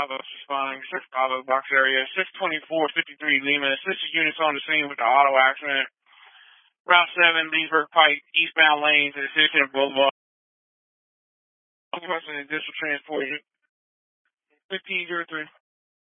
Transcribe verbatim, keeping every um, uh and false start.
Bravo responding, six Bravo box area, six twenty-four fifty-three Lima, assisted units on the scene with the auto accident. Route seven, Leesburg Pike, eastbound lanes at City Boulevard. Person in district transport, fifteen oh three.